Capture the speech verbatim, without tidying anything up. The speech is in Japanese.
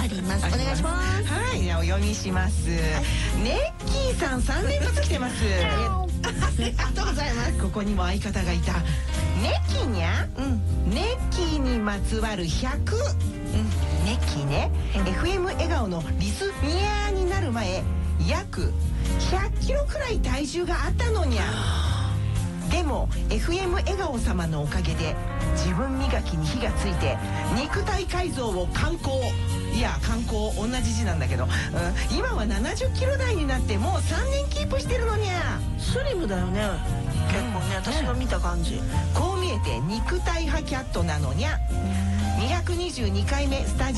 ります。お願いします。 はい、じゃあお読みします。ネッキーさんさん連発来てます。ありがとうございます。ここにも相方がいた。ネッキーにゃ、うん、ネッキーにまつわるひゃく、うん、ネッキーね、うん、エフエム 笑顔のリスニアになる前約ひゃっキロくらい体重があったのにゃ。でも エフエム 笑顔様のおかげで自分磨きに火がついて肉体改造を観光、いや観光同じ字なんだけど、うん、今はななじゅっキロ台になってもうさんねんキープしてるのにゃ。 スリムだよね、結構ね、私が見た感じ。 こう見えて肉体派キャットなのにゃ。にひゃくにじゅうにかいめスタジオ